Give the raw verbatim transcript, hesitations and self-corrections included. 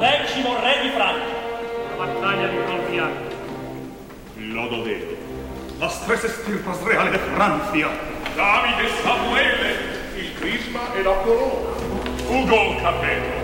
decimo re di Francia. La battaglia di Provia. Clodoveo. Las tres estirpas reales de Francia. Davide Samuele, il crisma e la corona. Ugo Capello.